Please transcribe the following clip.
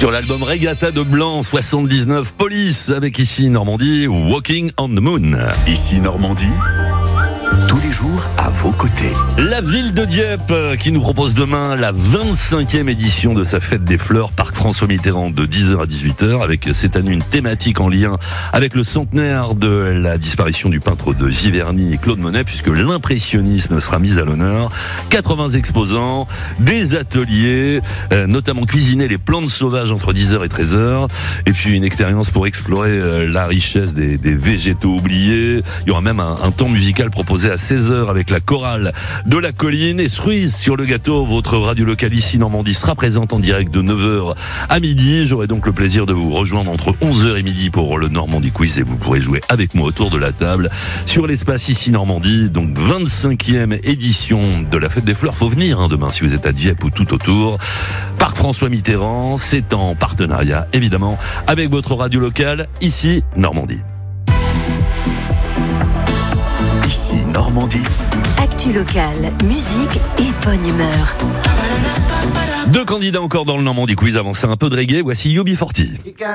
Sur l'album Regatta de Blanc, 79, Police, avec ici Normandie, Walking on the Moon. Ici Normandie, tous les jours à vos côtés. La ville de Dieppe qui nous propose demain la 25e édition de sa fête des fleurs, Parc François Mitterrand, de 10h à 18h, avec cette année une thématique en lien avec le centenaire de la disparition du peintre de Giverny, Claude Monet, puisque l'impressionnisme sera mis à l'honneur. 80 exposants, des ateliers, notamment cuisiner les plantes sauvages entre 10h et 13h, et puis une expérience pour explorer la richesse des végétaux oubliés. Il y aura même un temps musical proposé à 16h avec la chorale de la colline. Et cerise sur le gâteau, votre radio locale ici Normandie sera présente en direct de 9h à midi. J'aurai donc le plaisir de vous rejoindre entre 11h et midi pour le Normandie Quiz, et vous pourrez jouer avec moi autour de la table sur l'espace ici Normandie. Donc 25e édition de la fête des fleurs. Faut venir demain si vous êtes à Dieppe ou tout autour. Parc François Mitterrand, c'est en partenariat évidemment avec votre radio locale ici Normandie. Ici Normandie. Actu locale, musique et bonne humeur. 2 candidats encore dans le Normandie Quiz. Avant ça, un peu de reggae. Voici UB40.